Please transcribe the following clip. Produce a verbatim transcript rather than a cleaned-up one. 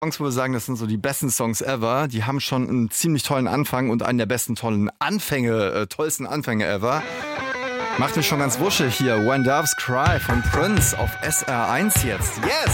Songs, wo wir sagen, das sind so die besten Songs ever. Die haben schon einen ziemlich tollen Anfang und einen der besten tollen Anfänge, äh, tollsten Anfänge ever. Macht mich schon ganz wuschig hier. When Doves Cry von Prince auf S R eins jetzt. Yes!